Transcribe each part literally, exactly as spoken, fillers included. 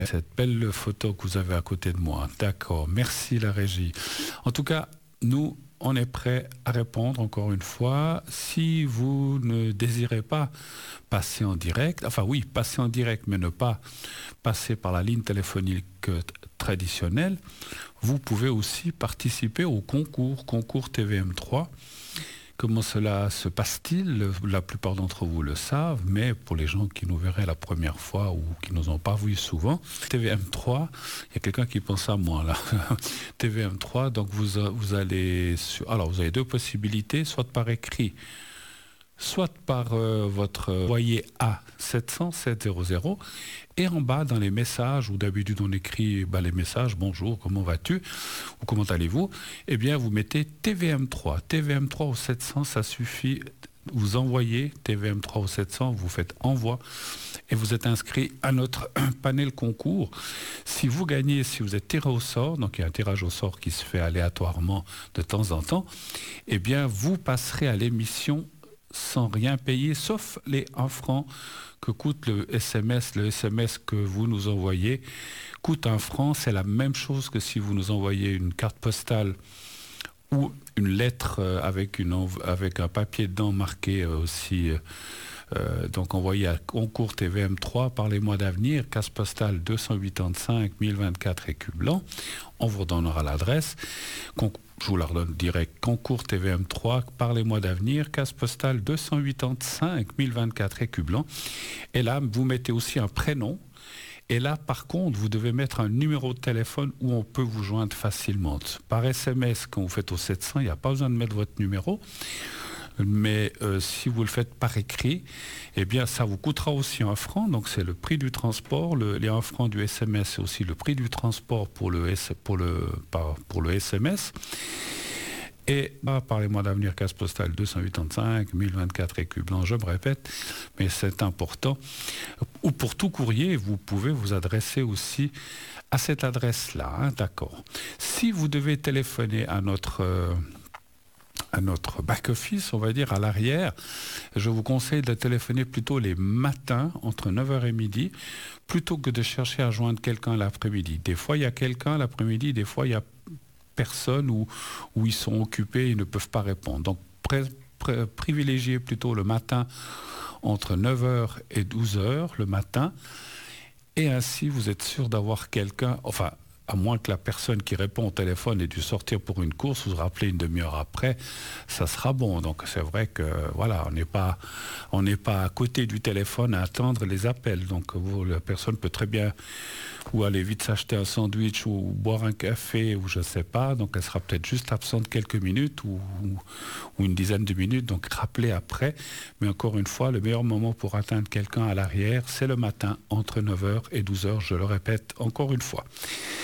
cette belle photo que vous avez à côté de moi. D'accord, merci la régie. En tout cas, nous, on est prêt à répondre encore une fois. Si vous ne désirez pas passer en direct, enfin oui, passer en direct, mais ne pas passer par la ligne téléphonique traditionnelle, vous pouvez aussi participer au concours, concours T V M trois. Comment cela se passe-t-il? La plupart d'entre vous le savent, mais pour les gens qui nous verraient la première fois ou qui ne nous ont pas vus souvent, T V M trois, il y a quelqu'un qui pense à moi là. T V M trois, donc vous, vous allez... Sur, alors vous avez deux possibilités, soit par écrit, soit par euh, votre voyer A sept cents sept cents, et en bas dans les messages, où d'habitude on écrit bah, les messages, bonjour, comment vas-tu, ou comment allez-vous, eh bien vous mettez T V M trois. T V M trois au sept cents, ça suffit, vous envoyez T V M trois au sept cents, vous faites envoi, et vous êtes inscrit à notre panel concours. Si vous gagnez, si vous êtes tiré au sort, donc il y a un tirage au sort qui se fait aléatoirement de temps en temps, eh bien vous passerez à l'émission sans rien payer, sauf les un franc que coûte le S M S. Le S M S que vous nous envoyez coûte un franc. C'est la même chose que si vous nous envoyez une carte postale ou une lettre avec, une, avec un papier dedans marqué aussi... Euh, donc envoyé à concours T V M trois par les mois d'avenir, case postale deux cent quatre-vingt-cinq mille vingt-quatre écus blancs. On vous donnera l'adresse. Con- je vous la redonne direct. Concours T V M trois par les mois d'avenir, case postale deux cent quatre-vingt-cinq mille vingt-quatre écus blancs. Et là, vous mettez aussi un prénom. Et là, par contre, vous devez mettre un numéro de téléphone où on peut vous joindre facilement. Par S M S, quand vous faites au sept cents, il n'y a pas besoin de mettre votre numéro. Mais euh, si vous le faites par écrit, eh bien ça vous coûtera aussi un franc, donc c'est le prix du transport. Le, les un franc du S M S, c'est aussi le prix du transport pour le, S, pour le, pour le S M S. Et bah, par les mois d'avenir, case postale deux cent quatre-vingt-cinq mille vingt-quatre écus blancs, je me répète, mais c'est important. Ou pour tout courrier, vous pouvez vous adresser aussi à cette adresse-là, hein, d'accord. Si vous devez téléphoner à notre... Euh, à notre back-office, on va dire, à l'arrière, je vous conseille de téléphoner plutôt les matins, entre neuf heures et midi, plutôt que de chercher à joindre quelqu'un l'après-midi. Des fois, il y a quelqu'un l'après-midi, des fois, il y a personne ou, ou ils sont occupés, ils ne peuvent pas répondre. Donc, pré- pré- privilégiez plutôt le matin, entre neuf heures et douze heures, le matin, et ainsi, vous êtes sûr d'avoir quelqu'un, enfin, à moins que la personne qui répond au téléphone ait dû sortir pour une course, vous rappeler une demi-heure après, ça sera bon. Donc c'est vrai que voilà, on n'est pas, on n'est pas à côté du téléphone à attendre les appels. Donc vous, la personne peut très bien ou aller vite s'acheter un sandwich ou boire un café ou je ne sais pas. Donc elle sera peut-être juste absente quelques minutes ou, ou, ou une dizaine de minutes. Donc rappelez après. Mais encore une fois, le meilleur moment pour atteindre quelqu'un à l'arrière, c'est le matin entre neuf heures et douze heures. Je le répète encore une fois.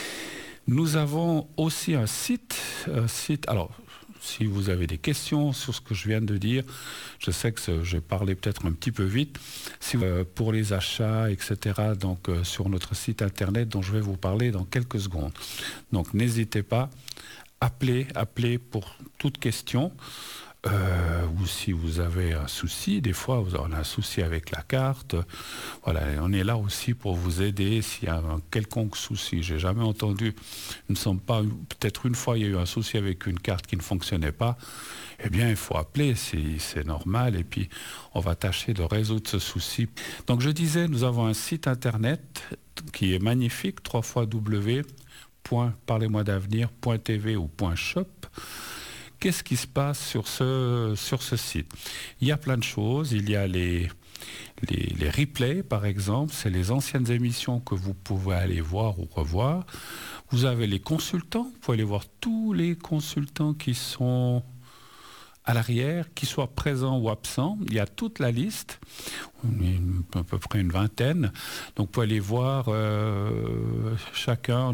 Nous avons aussi un site, un site, alors si vous avez des questions sur ce que je viens de dire, je sais que j'ai parlé peut-être un petit peu vite, si vous, euh, pour les achats, et cetera, donc euh, sur notre site internet dont je vais vous parler dans quelques secondes. Donc n'hésitez pas, appelez, appelez pour toute question. Euh, ou si vous avez un souci, des fois vous avez un souci avec la carte, voilà, on est là aussi pour vous aider s'il y a un quelconque souci. J'ai jamais entendu, il ne semble pas, peut-être une fois il y a eu un souci avec une carte qui ne fonctionnait pas, eh bien il faut appeler, c'est, c'est normal, et puis on va tâcher de résoudre ce souci. Donc je disais, nous avons un site internet qui est magnifique, w w w point parlez-moi d'avenir point t v ou .shop. Qu'est-ce qui se passe sur ce, sur ce site? Il y a plein de choses. Il y a les, les, les replays, par exemple. C'est les anciennes émissions que vous pouvez aller voir ou revoir. Vous avez les consultants. Vous pouvez aller voir tous les consultants qui sont à l'arrière, qu'ils soient présents ou absents. Il y a toute la liste, à peu près une vingtaine. Donc, vous pouvez aller voir euh, chacun.